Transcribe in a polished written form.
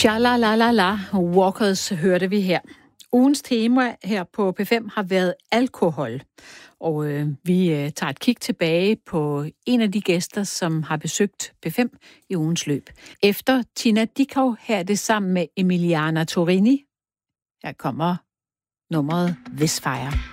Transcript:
Cha la la la la, Walkers hørte vi her. Ugens tema her på P5 har været alkohol, og vi tager et kig tilbage på en af de gæster, som har besøgt P5 i ugens løb. Efter Tina Dickow her er det sammen med Emiliana Torini. Her kommer nummeret Visfire.